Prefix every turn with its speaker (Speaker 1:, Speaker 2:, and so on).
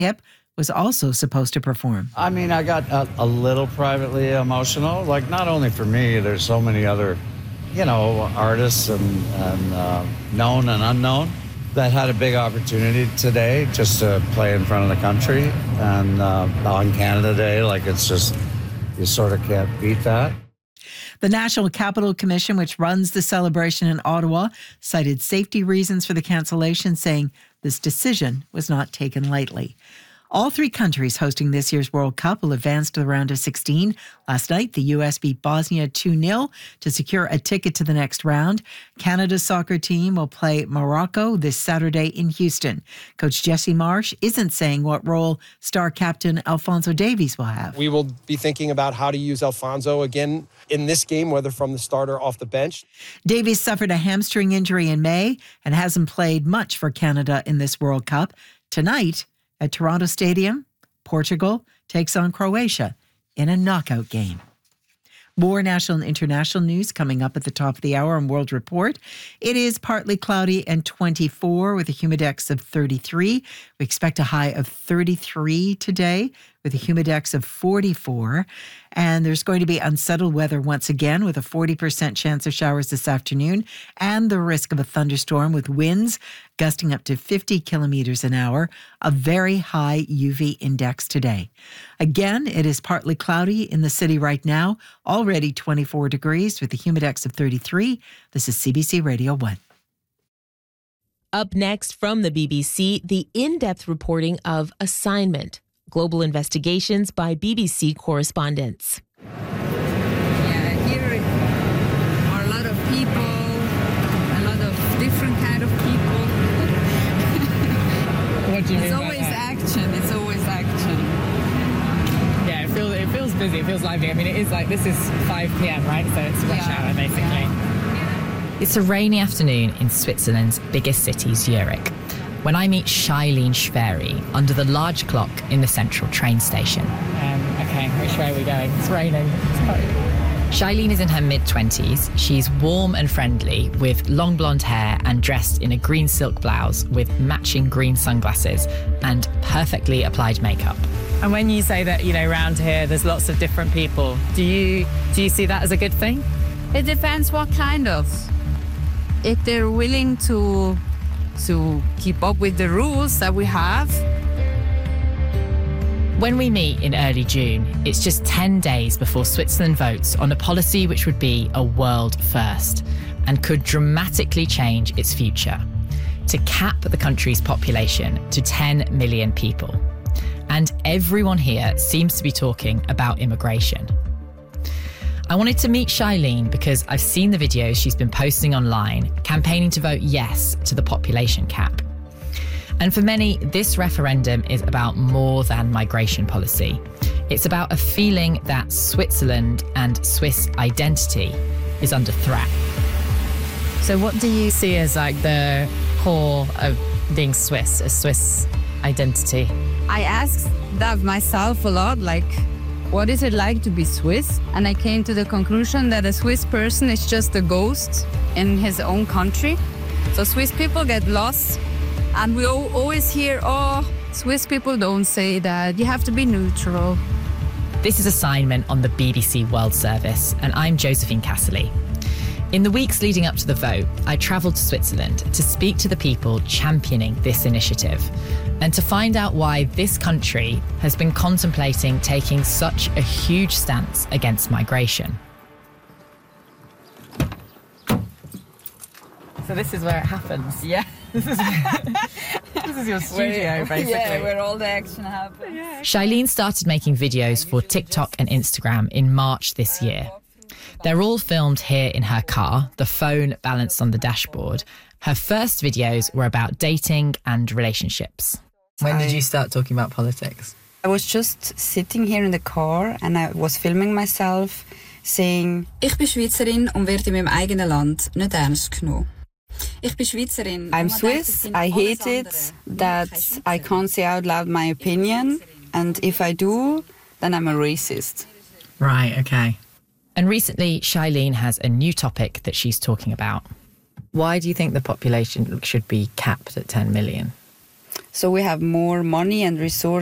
Speaker 1: Hip was also supposed to perform.
Speaker 2: I mean, I got a little privately emotional. Like, not only for me, there's so many other, artists and known and unknown that had a big opportunity today just to play in front of the country. And on Canada Day, it's just, you sort of can't beat that.
Speaker 1: The National Capital Commission, which runs the celebration in Ottawa, cited safety reasons for the cancellation, saying this decision was not taken lightly. All three countries hosting this year's World Cup will advance to the round of 16. Last night, the U.S. beat Bosnia 2-0 to secure a ticket to the next round. Canada's soccer team will play Morocco this Saturday in Houston. Coach Jesse Marsh isn't saying what role star captain Alphonso Davies will have.
Speaker 3: We will be thinking about how to use Alphonso again in this game, whether from the start or off the bench.
Speaker 1: Davies suffered a hamstring injury in May and hasn't played much for Canada in this World Cup. Tonight, at Toronto Stadium, Portugal takes on Croatia in a knockout game. More national and international news coming up at the top of the hour on World Report. It is partly cloudy and 24 with a humidex of 33. We expect a high of 33 today with a humidex of 44. And there's going to be unsettled weather once again with a 40% chance of showers this afternoon and the risk of a thunderstorm with winds gusting up to 50 kilometers an hour, a very high UV index today. Again, it is partly cloudy in the city right now, already 24 degrees with a humidex of 33. This is CBC Radio 1.
Speaker 4: Up next from the BBC, the in-depth reporting of Assignment, global investigations by BBC correspondents.
Speaker 5: Yeah, here are a lot of people, a lot of different kind of people.
Speaker 6: What do you mean
Speaker 5: It's
Speaker 6: by
Speaker 5: always
Speaker 6: that?
Speaker 5: action, it's always action.
Speaker 6: Yeah, it feels busy, it feels lively. I mean, it is this is 5 p.m, right? So it's rush hour, basically.
Speaker 5: Yeah.
Speaker 7: It's a rainy afternoon in Switzerland's biggest city, Zurich, when I meet Shailene Schwery under the large clock in the central train station.
Speaker 6: Okay, which way are we going? It's raining.
Speaker 7: Shailene is in her mid-20s. She's warm and friendly with long blonde hair and dressed in a green silk blouse with matching green sunglasses and perfectly applied makeup.
Speaker 6: And when you say that, around here there's lots of different people, do you see that as a good thing?
Speaker 5: It depends what kind of. If they're willing to keep up with the rules that we have.
Speaker 7: When we meet in early June, it's just 10 days before Switzerland votes on a policy which would be a world first and could dramatically change its future, to cap the country's population to 10 million people. And everyone here seems to be talking about immigration. I wanted to meet Shailene because I've seen the videos she's been posting online, campaigning to vote yes to the population cap. And for many, this referendum is about more than migration policy. It's about a feeling that Switzerland and Swiss identity is under threat.
Speaker 6: So what do you see as the core of being Swiss, a Swiss identity?
Speaker 5: I asked that myself a lot, what is it like to be Swiss? And I came to the conclusion that a Swiss person is just a ghost in his own country. So Swiss people get lost. And we always hear, Swiss people don't say that. You have to be neutral.
Speaker 7: This is Assignment on the BBC World Service, and I'm Josephine Casserly. In the weeks leading up to the vote, I travelled to Switzerland to speak to the people championing this initiative and to find out why this country has been contemplating taking such a huge stance against migration.
Speaker 6: So this is where it happens?
Speaker 5: Yeah.
Speaker 6: This is your studio, basically.
Speaker 5: Yeah, where all the action happens.
Speaker 7: Shailene started making videos for TikTok and Instagram in March this year. They're all filmed here in her car, the phone balanced on the dashboard. Her first videos were about dating and relationships.
Speaker 8: When did you start talking about politics?
Speaker 5: I was just sitting here in the car and I was filming myself saying,
Speaker 9: Ich bin Schweizerin und werde in meinem eigenen Land nicht ernst genommen.
Speaker 5: I'm Swiss, I hate it that I can't say out loud my opinion, and if I do, then I'm a racist.
Speaker 8: Right, okay.
Speaker 7: And recently, Shailene has a new topic that she's talking about.
Speaker 8: Why do you think the population should be capped at 10 million?
Speaker 5: So we have more money and resources